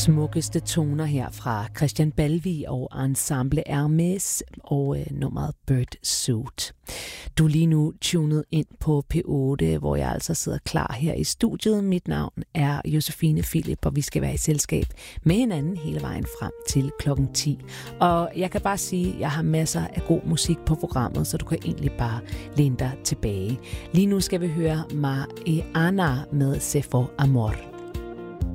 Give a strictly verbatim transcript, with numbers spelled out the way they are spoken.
smukkeste toner her fra Christian Balvi og Ensemble Hermes og øh, nummeret Bird Suit. Du er lige nu tunet ind på P otte, hvor jeg altså sidder klar her i studiet. Mit navn er Josefine Philip, og vi skal være i selskab med hinanden hele vejen frem til klokken ti. Og jeg kan bare sige, at jeg har masser af god musik på programmet, så du kan egentlig bare læne dig tilbage. Lige nu skal vi høre Mariana med Se for Amor.